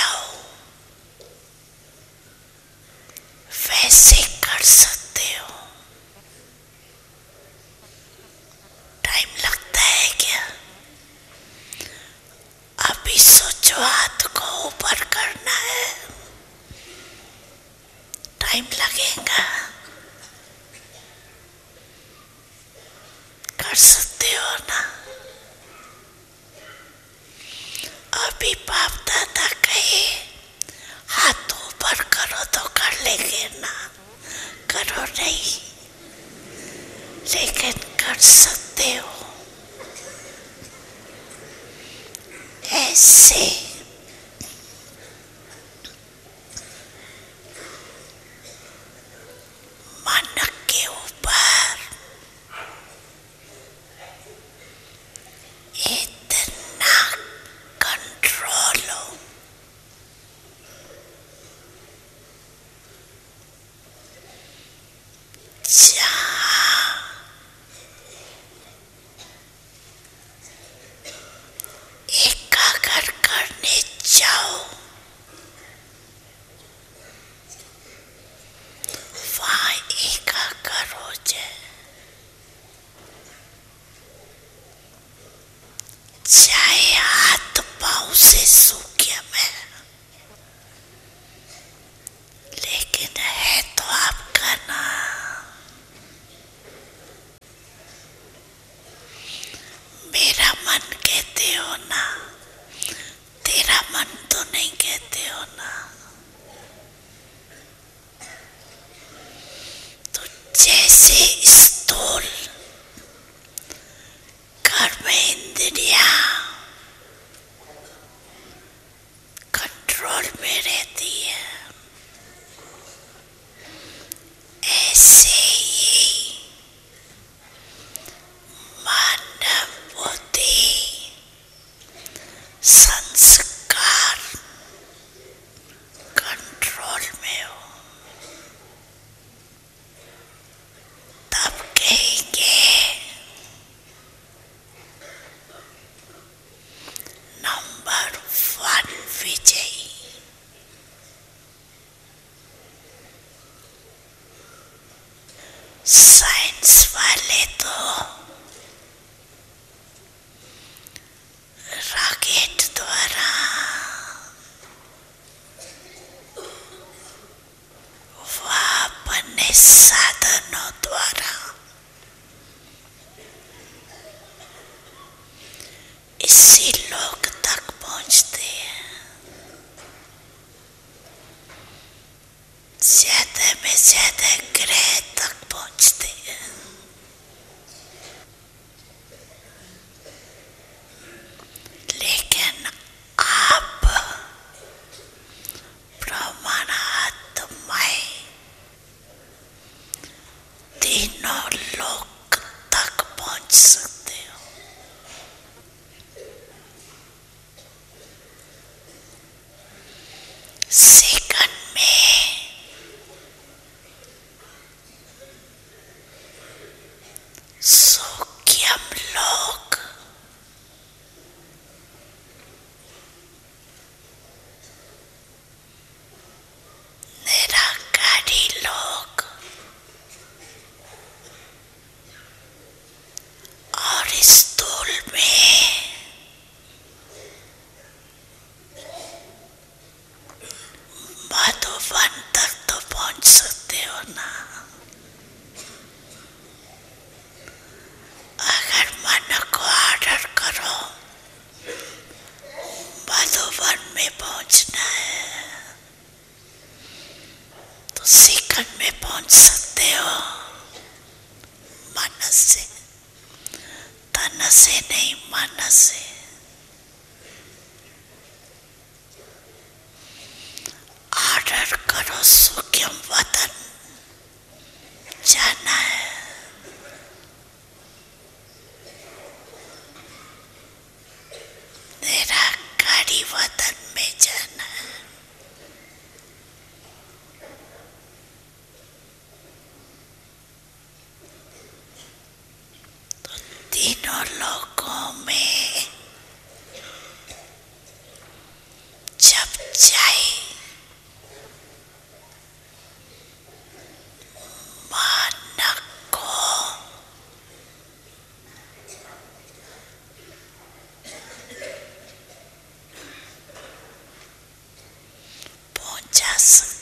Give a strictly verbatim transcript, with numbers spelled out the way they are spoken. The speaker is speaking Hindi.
चाहो वैसे कर सकते हो। टाइम लगता है क्या? अभी सोचो, हाथ को ऊपर करना है, टाइम लगेगा। कर सकते हो ना? अभी बाप दादा कहे हाथ ऊपर करो तो कर लेंगे ना, करो नहीं, लेकिन कर सकते हो ऐसे। मन के ऊपर इतना कंट्रोल हो, जहाँ एकाग्र करने जाओ वहाँ एकाग्र हो जाए। चाहे हाथ पाँव से सूखे में, लेकिन है तो आपका ना। मेरा मन कहते हो ना, तेरा मन तो नहीं कहते हो ना। तो जैसे स्थूल कर्म इंद्रिया कंट्रोल में रहती है, ऐसे ही मन, बुद्धि, संस्कार कंट्रोल में हो, तब कहेंगे नंबर वन विजयी। साइंस वाले तो रॉकेट द्वारा व अपने साधनों द्वारा इसी लोक तक पहुंचते हैं। ज्यादा में ज्यादा ग्रह तक पहुंचते हैं। लेकिन आप ब्रह्मांडमय तीनों लोक तक पहुंच सकते हो। सेकंड में सूक्ष्म लोक, निराकारी लोक और स्थूल में मधुबन तक तो पहुंच सकते हो ना। अगर मन को ऑर्डर करो मधुबन में पहुंचना है तो सेकंड में पहुंच सकते हो। मन से, तन से नहीं, मन से। ऑर्डर करो, सूक्ष्म वतन जाना है। निराकारी वतन में जाना है। तो तीनों लोगों में जब सच्चाई मानक को पहुंचा सकती